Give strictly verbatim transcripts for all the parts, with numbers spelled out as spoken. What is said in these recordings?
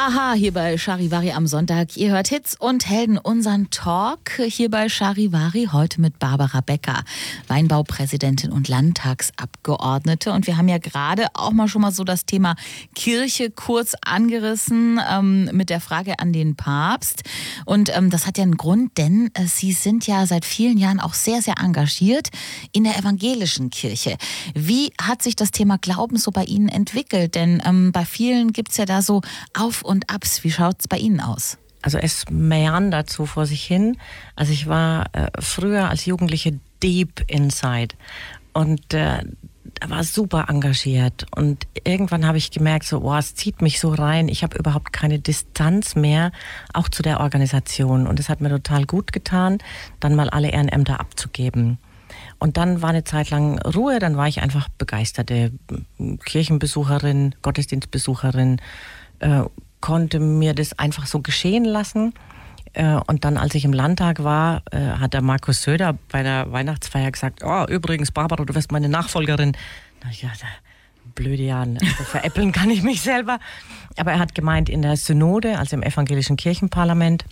Aha, hier bei Charivari am Sonntag. Ihr hört Hits und Helden, unseren Talk hier bei Charivari. Heute mit Barbara Becker, Weinbaupräsidentin und Landtagsabgeordnete. Und wir haben ja gerade auch mal schon mal so das Thema Kirche kurz angerissen ähm, mit der Frage an den Papst. Und ähm, das hat ja einen Grund, denn äh, Sie sind ja seit vielen Jahren auch sehr, sehr engagiert in der evangelischen Kirche. Wie hat sich das Thema Glauben so bei Ihnen entwickelt? Denn ähm, bei vielen gibt es ja da so Auf- und Abs. Wie schaut es bei Ihnen aus? Also es meandert so vor sich hin. Also ich war äh, früher als Jugendliche deep inside und äh, war super engagiert. Und irgendwann habe ich gemerkt, so, oh, es zieht mich so rein. Ich habe überhaupt keine Distanz mehr, auch zu der Organisation. Und es hat mir total gut getan, dann mal alle Ehrenämter abzugeben. Und dann war eine Zeit lang Ruhe, dann war ich einfach begeisterte Kirchenbesucherin, Gottesdienstbesucherin, äh, konnte mir das einfach so geschehen lassen. Äh, und dann, als ich im Landtag war, äh, hat der Markus Söder bei der Weihnachtsfeier gesagt, oh, übrigens, Barbara, du wirst meine Nachfolgerin. Da ich gedacht, blöde Jan, also veräppeln kann ich mich selber. Aber er hat gemeint, in der Synode, also im evangelischen Kirchenparlament,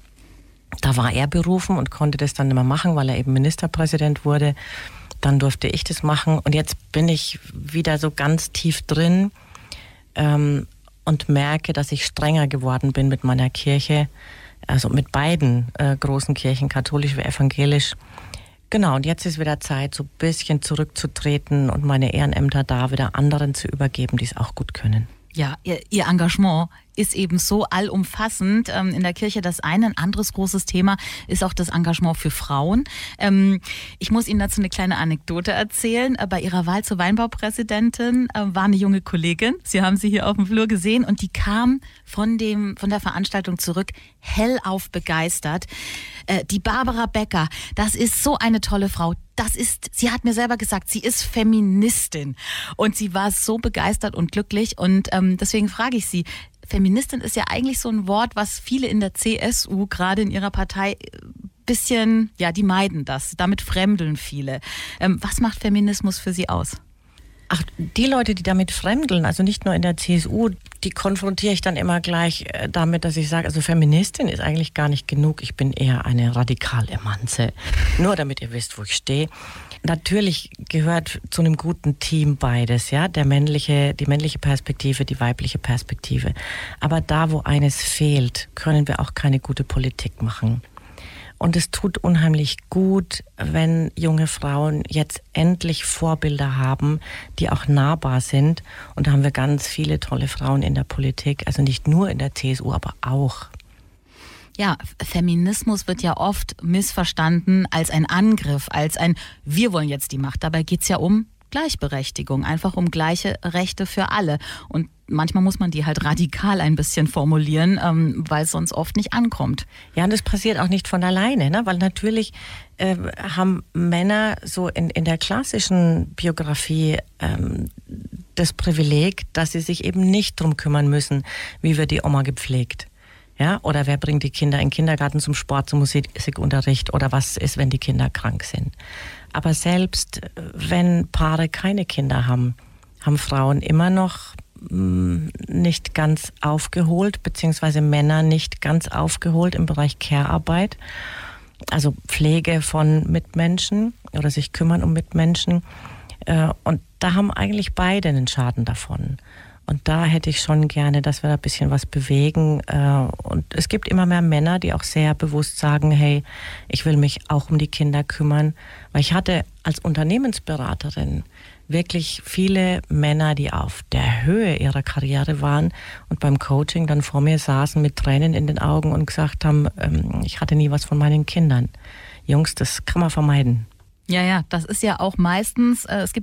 da war er berufen und konnte das dann nicht mehr machen, weil er eben Ministerpräsident wurde. Dann durfte ich das machen und jetzt bin ich wieder so ganz tief drin ähm, und merke, dass ich strenger geworden bin mit meiner Kirche, also mit beiden äh, großen Kirchen, katholisch wie evangelisch. Genau, und jetzt ist wieder Zeit, so ein bisschen zurückzutreten und meine Ehrenämter da wieder anderen zu übergeben, die es auch gut können. Ja, ihr, ihr Engagement ist eben so allumfassend ähm, in der Kirche. Das eine, ein anderes großes Thema ist auch das Engagement für Frauen. Ähm, ich muss Ihnen dazu eine kleine Anekdote erzählen. Äh, bei Ihrer Wahl zur Weinbaupräsidentin äh, war eine junge Kollegin. Sie haben sie hier auf dem Flur gesehen und die kam von dem von der Veranstaltung zurück, hellauf begeistert. Äh, die Barbara Becker, das ist so eine tolle Frau. Das ist, sie hat mir selber gesagt, sie ist Feministin. Und sie war so begeistert und glücklich. Und ähm, deswegen frage ich Sie, Feministin ist ja eigentlich so ein Wort, was viele in der C S U, gerade in ihrer Partei, bisschen, ja, die meiden das. Damit fremdeln viele. Ähm, was macht Feminismus für Sie aus? Ach, die Leute, die damit fremdeln, also nicht nur in der C S U, die konfrontiere ich dann immer gleich damit, dass ich sage, also Feministin ist eigentlich gar nicht genug. Ich bin eher eine Radikalemanze. Nur damit ihr wisst, wo ich stehe. Natürlich gehört zu einem guten Team beides, ja, der männliche, die männliche Perspektive, die weibliche Perspektive. Aber da, wo eines fehlt, können wir auch keine gute Politik machen. Und es tut unheimlich gut, wenn junge Frauen jetzt endlich Vorbilder haben, die auch nahbar sind. Und da haben wir ganz viele tolle Frauen in der Politik, also nicht nur in der C S U, aber auch. Ja, Feminismus wird ja oft missverstanden als ein Angriff, als ein wir wollen jetzt die Macht. Dabei geht's ja um Gleichberechtigung, einfach um gleiche Rechte für alle. Und manchmal muss man die halt radikal ein bisschen formulieren, ähm, weil es sonst oft nicht ankommt. Ja, und das passiert auch nicht von alleine, ne? Weil natürlich äh, haben Männer so in, in der klassischen Biografie ähm, das Privileg, dass sie sich eben nicht drum kümmern müssen, wie wird die Oma gepflegt. Ja, oder wer bringt die Kinder in den Kindergarten zum Sport, zum Musikunterricht oder was ist, wenn die Kinder krank sind. Aber selbst wenn Paare keine Kinder haben, haben Frauen immer noch mh, nicht ganz aufgeholt, beziehungsweise Männer nicht ganz aufgeholt im Bereich Care-Arbeit, also Pflege von Mitmenschen oder sich kümmern um Mitmenschen. Und da haben eigentlich beide einen Schaden davon. Und da hätte ich schon gerne, dass wir da ein bisschen was bewegen. Und es gibt immer mehr Männer, die auch sehr bewusst sagen, hey, ich will mich auch um die Kinder kümmern. Weil ich hatte als Unternehmensberaterin wirklich viele Männer, die auf der Höhe ihrer Karriere waren und beim Coaching dann vor mir saßen mit Tränen in den Augen und gesagt haben, ich hatte nie was von meinen Kindern. Jungs, das kann man vermeiden. Ja, ja, das ist ja auch meistens, äh, es gibt